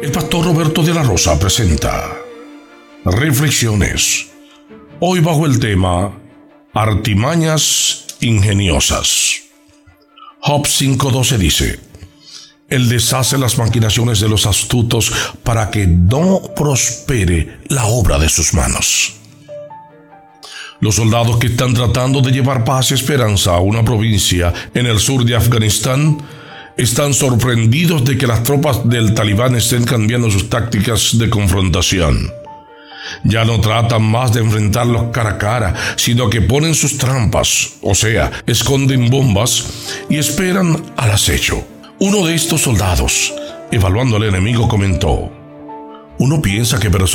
El pastor Roberto de la Rosa presenta Reflexiones, hoy bajo el tema Artimañas ingeniosas. Job 5:12 dice: Él deshace las maquinaciones de los astutos para que no prospere la obra de sus manos. Los soldados que están tratando de llevar paz y esperanza a una provincia en el sur de Afganistán están sorprendidos de que las tropas del Talibán estén cambiando sus tácticas de confrontación. Ya no tratan más de enfrentarlos cara a cara, sino que ponen sus trampas, o sea, esconden bombas y esperan al acecho. Uno de estos soldados, evaluando al enemigo, comentó: uno piensa que personas